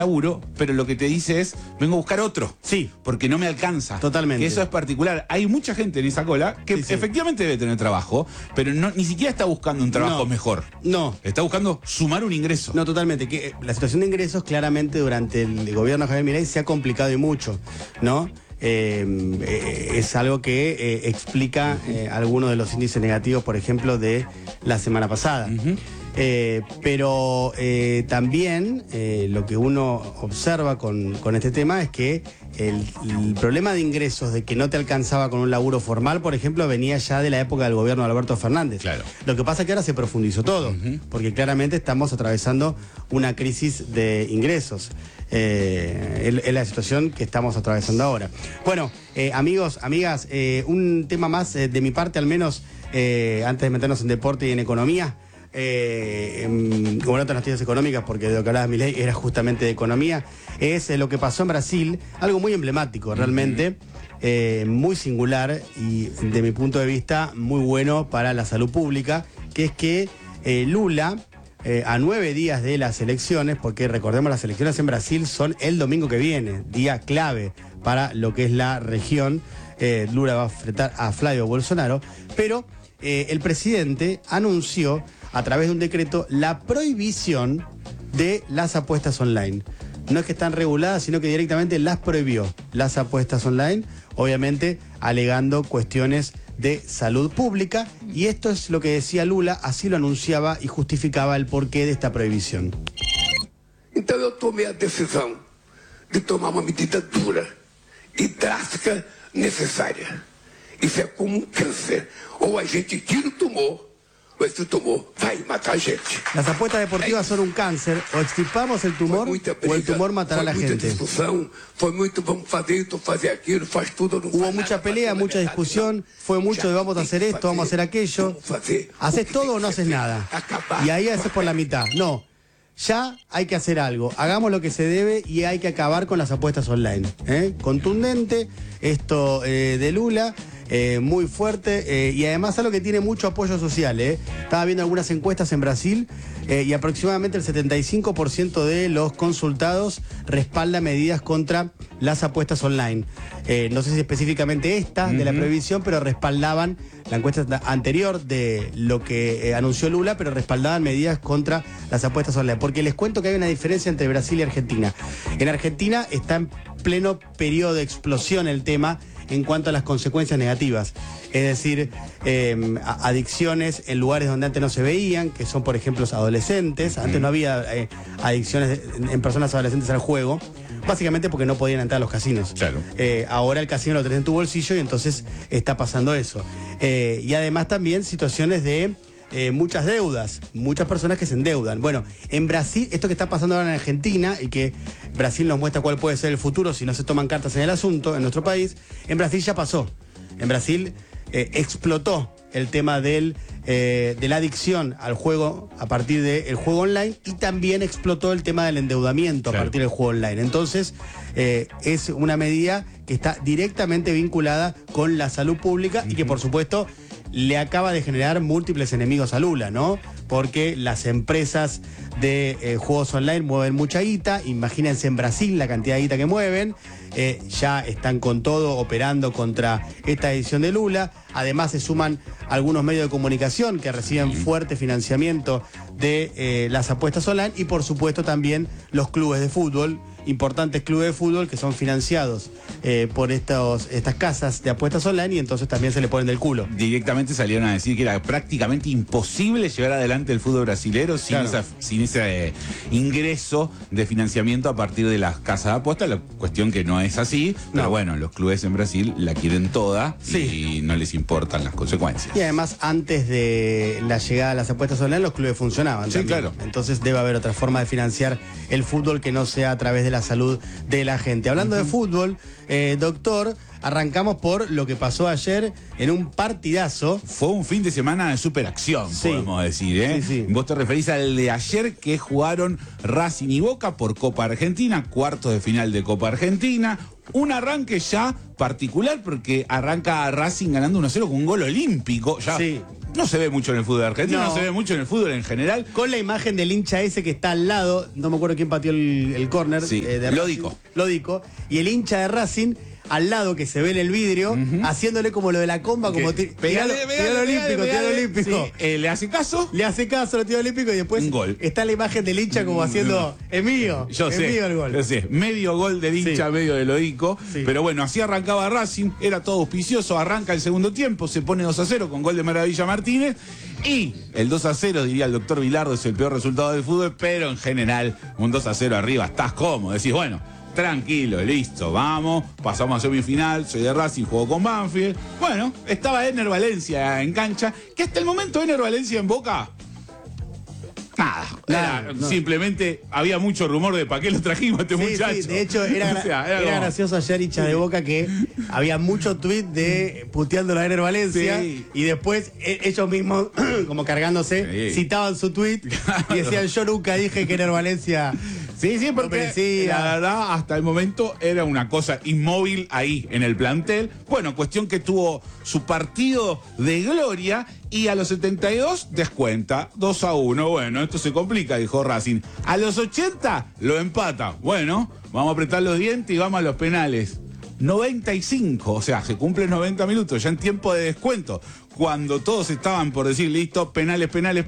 laburo, pero lo que te dice es, vengo a buscar otro. Sí. Porque no me alcanza. Totalmente. Que eso es particular. Hay mucha gente en esa cola que efectivamente debe tener trabajo, pero ni siquiera está buscando un trabajo mejor. No. Está buscando sumar un ingreso. No, totalmente. Que la situación de ingresos claramente durante el gobierno de Javier Milei se ha complicado y mucho, ¿no? Es algo que explica algunos de los índices negativos, por ejemplo, de la semana pasada. Pero también lo que uno observa con este tema es que el problema de ingresos, de que no te alcanzaba con un laburo formal, por ejemplo, venía ya de la época del gobierno de Alberto Fernández. Claro. Lo que pasa es que ahora se profundizó todo, porque claramente estamos atravesando una crisis de ingresos. Es la situación que estamos atravesando ahora. Bueno, amigos, amigas, un tema más de mi parte, al menos, antes de meternos en deporte y en economía. Como en otras noticias económicas, porque de lo que hablaba Milei era justamente de economía, es lo que pasó en Brasil, algo muy emblemático realmente, muy singular y de mi punto de vista muy bueno para la salud pública, que es que Lula, a 9 días de las elecciones, porque recordemos las elecciones en Brasil son el domingo que viene, día clave para lo que es la región, Lula va a enfrentar a Flavio Bolsonaro, pero el presidente anunció a través de un decreto la prohibición de las apuestas online. No es que están reguladas, sino que directamente las prohibió, las apuestas online, obviamente alegando cuestiones de salud pública, y esto es lo que decía Lula, así lo anunciaba y justificaba el porqué de esta prohibición. Então eu tomei a decisão de tomar uma medida dura e drástica necessária. Isso é como um câncer. Ou a gente tira o tumor, o esse tumor vai matar a gente. Las apuestas deportivas son un cáncer, o extirpamos el tumor o el tumor matará a la gente. Foi muito vamos fazer isso, fazer aquilo, faz tudo, não Hubo faz mucha nada, pelea, mucha discusión, fue mucho de vamos a hacer esto, vamos a hacer aquello. ¿Haces todo o no haces nada? Y ahí haces por la mitad. No, ya hay que hacer algo, hagamos lo que se debe y hay que acabar con las apuestas online. Contundente esto de Lula. Muy fuerte y además algo que tiene mucho apoyo social. Estaba viendo algunas encuestas en Brasil y aproximadamente el 75% de los consultados respalda medidas contra las apuestas online. No sé si específicamente esta de la prohibición, pero respaldaban la encuesta anterior de lo que anunció Lula, pero respaldaban medidas contra las apuestas online. Porque les cuento que hay una diferencia entre Brasil y Argentina. En Argentina está en pleno periodo de explosión el tema en cuanto a las consecuencias negativas. Es decir, adicciones en lugares donde antes no se veían, que son, por ejemplo, los adolescentes. Antes no había adicciones en personas adolescentes al juego, básicamente porque no podían entrar a los casinos. Claro. Ahora el casino lo tenés en tu bolsillo y entonces está pasando eso. Y además también situaciones de muchas deudas, muchas personas que se endeudan. Bueno, en Brasil, esto que está pasando ahora en Argentina y que Brasil nos muestra cuál puede ser el futuro si no se toman cartas en el asunto en nuestro país, en Brasil ya pasó. En Brasil explotó el tema de la adicción al juego a partir del juego online y también explotó el tema del endeudamiento a partir del juego online. Entonces, es una medida que está directamente vinculada con la salud pública y que, por supuesto, le acaba de generar múltiples enemigos a Lula, ¿no? Porque las empresas de juegos online mueven mucha guita, imagínense en Brasil la cantidad de guita que mueven, ya están con todo operando contra esta edición de Lula, además se suman algunos medios de comunicación que reciben fuerte financiamiento de las apuestas online y por supuesto también los clubes de fútbol, importantes clubes de fútbol que son financiados por estas casas de apuestas online y entonces también se le ponen del culo. Directamente salieron a decir que era prácticamente imposible llevar adelante el fútbol brasilero sin ese ingreso de financiamiento a partir de las casas de apuestas, la cuestión que no es así, pero bueno, los clubes en Brasil la quieren toda y no les importan las consecuencias. Y además antes de la llegada de las apuestas online los clubes funcionaban también. Claro. Entonces debe haber otra forma de financiar el fútbol que no sea a través de la salud de la gente. Hablando de fútbol, doctor, arrancamos por lo que pasó ayer en un partidazo. Fue un fin de semana de superacción, podemos decir. Sí. Vos te referís al de ayer que jugaron Racing y Boca por Copa Argentina, cuartos de final de Copa Argentina. Un arranque ya particular porque arranca Racing ganando 1-0 con un gol olímpico. Ya no se ve mucho en el fútbol argentino, no se ve mucho en el fútbol en general. Con la imagen del hincha ese que está al lado, no me acuerdo quién pateó el córner. Sí, Lódico. Y el hincha de Racing al lado que se ve en el vidrio, haciéndole como lo de la comba, como tiro olímpico. Sí, le hace caso. Le hace caso al tiro olímpico y después un gol. Está la imagen del hincha como haciendo, es mío, mío el gol. Yo sé, medio gol del hincha, medio de Lodico. Sí. Pero bueno, así arrancaba Racing, era todo auspicioso, arranca el segundo tiempo, se pone 2-0 con gol de Maravilla Martínez. Y el 2-0, diría el doctor Vilardo, es el peor resultado del fútbol, pero en general, un 2-0 arriba, estás cómodo, decís, bueno, tranquilo, listo, vamos, pasamos a semifinal, soy de Racing, juego con Banfield. Bueno, estaba Ener Valencia en cancha, que hasta el momento Ener Valencia en Boca, nada. Simplemente había mucho rumor de para qué lo trajimos a este muchacho. Sí, de hecho, era gracioso ayer, hincha de Boca, que había mucho tweet de puteando a Ener Valencia y después ellos mismos, como cargándose, citaban su tweet y decían, yo nunca dije que Ener Valencia... Sí, porque la verdad, hasta el momento era una cosa inmóvil ahí en el plantel. Bueno, cuestión que tuvo su partido de gloria y a los 72 descuenta 2-1. Bueno, esto se complica, dijo Racing. A los 80 lo empata. Bueno, vamos a apretar los dientes y vamos a los penales. 95, o sea, se cumplen 90 minutos, ya en tiempo de descuento. Cuando todos estaban por decir, listo, penales,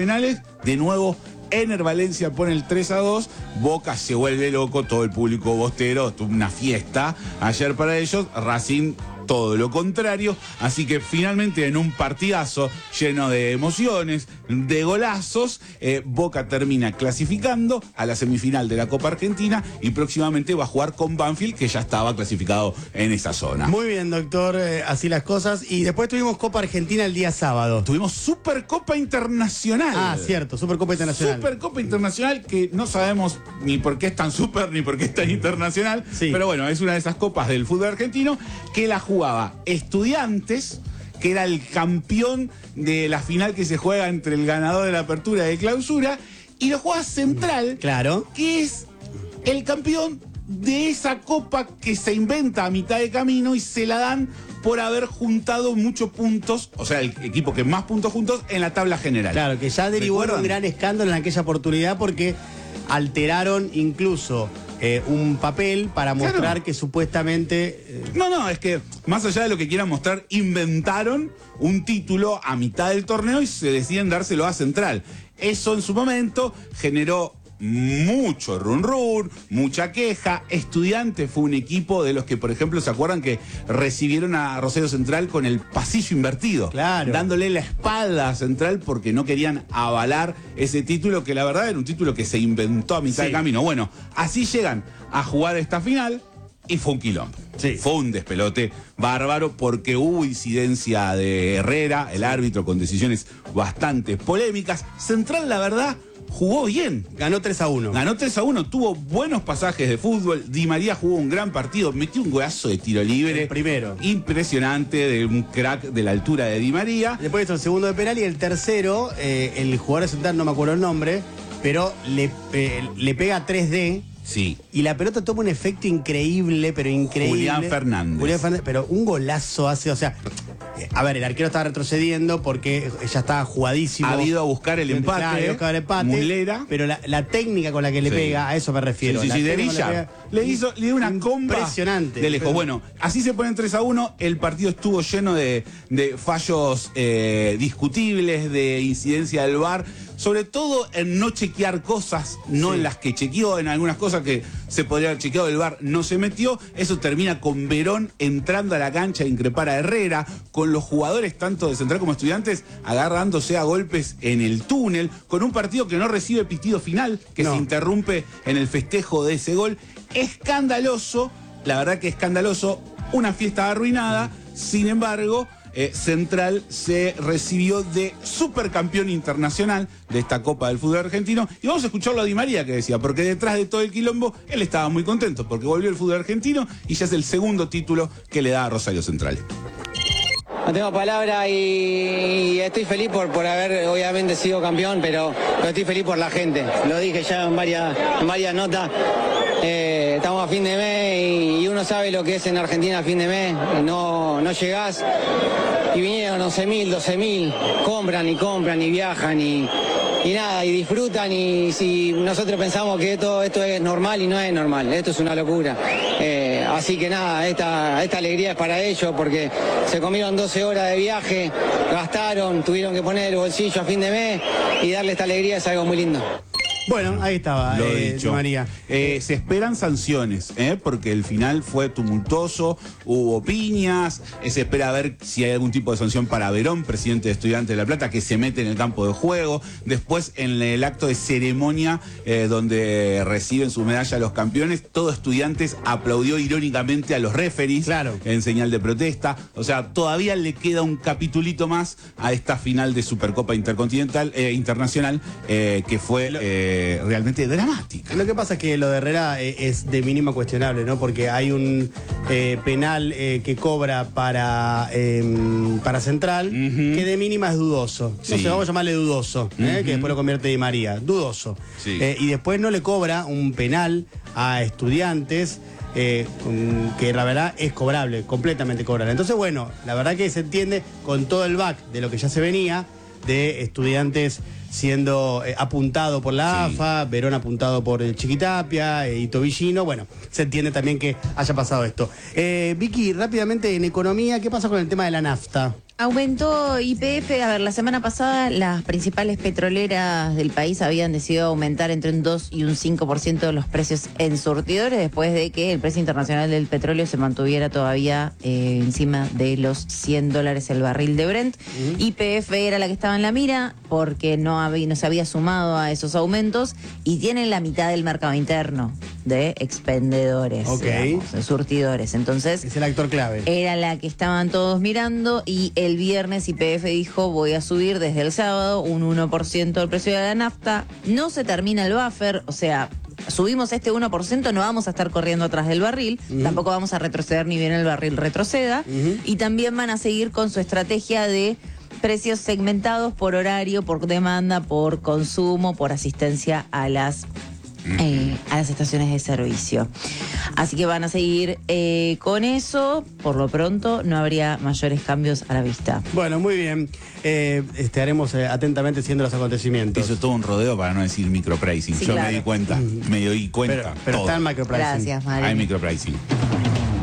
de nuevo Ener Valencia pone el 3-2, Boca se vuelve loco, todo el público bostero, una fiesta ayer para ellos, Racing todo lo contrario, así que finalmente en un partidazo lleno de emociones, de golazos, Boca termina clasificando a la semifinal de la Copa Argentina y próximamente va a jugar con Banfield, que ya estaba clasificado en esa zona. Muy bien, doctor, así las cosas. Y después tuvimos Copa Argentina el día sábado. Tuvimos Supercopa Internacional. Ah, cierto, Supercopa Internacional. Supercopa Internacional que no sabemos ni por qué es tan super ni por qué es tan internacional, pero bueno, es una de esas copas del fútbol argentino que la jugaba Estudiantes, que era el campeón de la final que se juega entre el ganador de la apertura y de clausura, y lo juega Central, claro, que es el campeón de esa copa que se inventa a mitad de camino y se la dan por haber juntado muchos puntos, o sea, el equipo que más puntos juntos en la tabla general. Claro, que ya derivó en un gran escándalo en aquella oportunidad porque alteraron incluso un papel para mostrar que supuestamente... No, es que más allá de lo que quieran mostrar, inventaron un título a mitad del torneo y se deciden dárselo a Central. Eso en su momento generó mucho run, mucha queja. Estudiantes fue un equipo de los que, por ejemplo, se acuerdan que recibieron a Rosario Central con el pasillo invertido, claro, dándole la espalda a Central porque no querían avalar ese título, que la verdad era un título que se inventó a mitad de camino. Bueno, así llegan a jugar esta final y fue un quilombo. Sí. Fue un despelote bárbaro porque hubo incidencia de Herrera, el árbitro, con decisiones bastante polémicas. Central, la verdad, jugó bien. Ganó 3-1. Ganó 3-1, tuvo buenos pasajes de fútbol. Di María jugó un gran partido, metió un golazo de tiro libre. El primero. Impresionante, de un crack de la altura de Di María. Después hizo el segundo de penal y el tercero, el jugador de Central, no me acuerdo el nombre, pero le pega 3D. Sí. Y la pelota toma un efecto increíble, pero increíble. Julián Fernández, pero un golazo hace, o sea, a ver, el arquero estaba retrocediendo porque ya estaba jugadísimo. Ha ido a buscar el empate. Claro, buscar el empate. Mulera. Pero la técnica con la que le pega, a eso me refiero. Sí, de Villar. Le dio una comba impresionante. De lejos. Bueno, así se ponen 3-1. El partido estuvo lleno de fallos discutibles, de incidencia del VAR. Sobre todo en no chequear cosas, no en las que chequeó, en algunas cosas que se podría haber chequeado, el VAR no se metió. Eso termina con Verón entrando a la cancha a increpar a Herrera, con los jugadores tanto de Central como Estudiantes agarrándose a golpes en el túnel, con un partido que no recibe pitido final, que se interrumpe en el festejo de ese gol. Escandaloso, la verdad que escandaloso, una fiesta arruinada. Sin embargo, Central se recibió de supercampeón internacional de esta Copa del Fútbol Argentino. Y vamos a escucharlo a Di María, que decía, porque detrás de todo el quilombo, él estaba muy contento, porque volvió el fútbol argentino y ya es el segundo título que le da a Rosario Central. No tengo palabra y estoy feliz por haber obviamente sido campeón, pero estoy feliz por la gente. Lo dije ya en varias notas. Estamos a fin de mes y uno sabe lo que es en Argentina a fin de mes. No llegás y vine vinieron 11.000, 12.000, compran y viajan y nada, y disfrutan, y si nosotros pensamos que todo esto es normal y no es normal, esto es una locura. Así que nada, esta alegría es para ellos porque se comieron 12 horas de viaje, gastaron, tuvieron que poner el bolsillo a fin de mes y darle esta alegría es algo muy lindo. Bueno, ahí estaba, Lo dicho. María. Se esperan sanciones, porque el final fue tumultuoso, hubo piñas, se espera ver si hay algún tipo de sanción para Verón, presidente de Estudiantes de La Plata, que se mete en el campo de juego. Después, en el acto de ceremonia, donde reciben su medalla los campeones, todo Estudiantes aplaudió irónicamente a los referees, claro, en señal de protesta. O sea, todavía le queda un capitulito más a esta final de Supercopa Internacional, que fue realmente dramática. Lo que pasa es que lo de Herrera es de mínima cuestionable, ¿no? Porque hay un penal que cobra para Central, que de mínima es dudoso. Sí. No sé, vamos a llamarle dudoso, que después lo convierte Di María. Dudoso. Sí. Y después no le cobra un penal a Estudiantes, que la verdad es cobrable, completamente cobrable. Entonces, bueno, la verdad que se entiende con todo el back de lo que ya se venía, de Estudiantes siendo apuntado por la AFA, Verón apuntado por Chiquitapia y Tobillino. Bueno, se entiende también que haya pasado esto. Vicky, rápidamente en economía, ¿qué pasa con el tema de la nafta? Aumentó YPF. A ver, la semana pasada las principales petroleras del país habían decidido aumentar entre un 2 y un 5% los precios en surtidores después de que el precio internacional del petróleo se mantuviera todavía encima de los $100 el barril de Brent. YPF era la que estaba en la mira porque no se había sumado a esos aumentos y tienen la mitad del mercado interno de expendedores, digamos, de surtidores. Entonces, es el actor clave. Era la que estaban todos mirando y el viernes YPF dijo: voy a subir desde el sábado un 1% el precio de la nafta. No se termina el buffer, o sea, subimos este 1%, no vamos a estar corriendo atrás del barril, tampoco vamos a retroceder ni bien el barril retroceda, y también van a seguir con su estrategia de precios segmentados por horario, por demanda, por consumo, por asistencia a las estaciones de servicio. Así que van a seguir con eso. Por lo pronto no habría mayores cambios a la vista. Bueno, muy bien. Estaremos atentamente siguiendo los acontecimientos. Hizo todo un rodeo para no decir micropricing. Sí, Yo claro. me di cuenta. Pero está en micropricing. Gracias, María. Hay micropricing.